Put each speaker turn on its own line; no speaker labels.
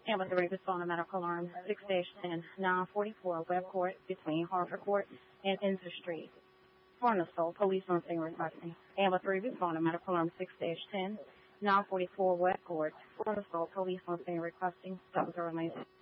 Amber 3, respond to medical alarm 6-10, 944 Web Court between Harford Court and Inter Street. For an assault, police on scene requesting. Amber 3, respond to medical alarm 6-10, 944 Web Court. For an assault, police on scene requesting. That was our